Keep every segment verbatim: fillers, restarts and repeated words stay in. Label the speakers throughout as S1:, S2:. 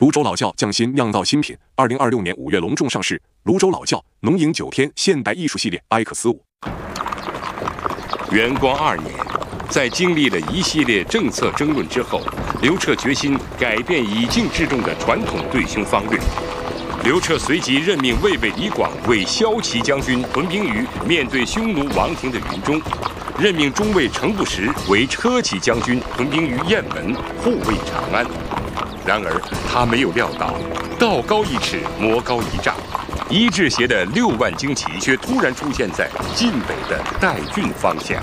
S1: 泸州老窖匠心酿造新品，二零二六年五月隆重上市。泸州老窖浓饮九天现代艺术系列 I X 五。
S2: 元光二年，在经历了一系列政策争论之后，刘彻决心改变以静制动的传统对匈方略。刘彻随即任命卫尉李广为骁骑将军，屯兵于面对匈奴王庭的云中；任命中尉程不识为车骑将军，屯兵于雁门，护卫长安。然而他没有料到，道高一尺，魔高一丈，一制协的六万精骑却突然出现在晋北的代郡方向。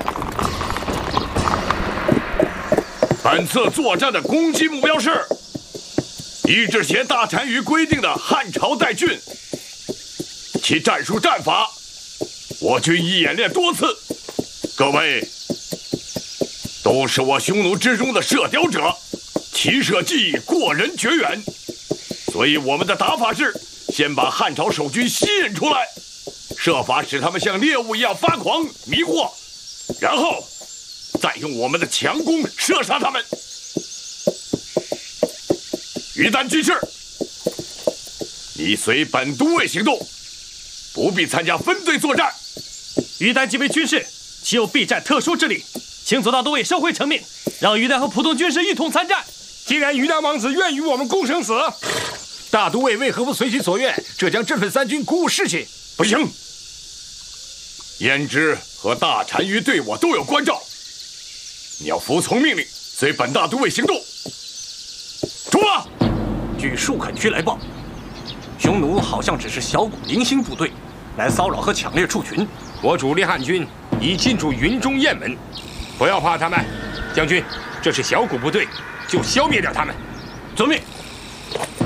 S3: 本次作战的攻击目标是一制协大单于规定的汉朝代郡，其战术战法，我军已演练多次，各位都是我匈奴之中的射雕者，骑射技艺过人绝远，所以我们的打法是先把汉朝守军吸引出来，设法使他们像猎物一样发狂迷惑，然后再用我们的强攻射杀他们。于丹军士，你随本都尉行动，不必参加分队作战。
S4: 于丹即为军士，岂有避战特殊之理？请左大都尉收回成命，让于丹和普通军士一同参战。
S5: 既然于丹王子愿与我们共生死，大都尉为何不随其所愿？这将振奋三军，鼓舞士气。
S3: 不行，胭脂和大单于对我都有关照，你要服从命令，随本大都尉行动。出发！
S4: 据数肯区来报，匈奴好像只是小股零星部队，来骚扰和抢掠畜群。
S5: 我主力汉军已进驻云中雁门，不要怕他们。将军，这是小股部队，就消灭掉他们。
S4: 遵命。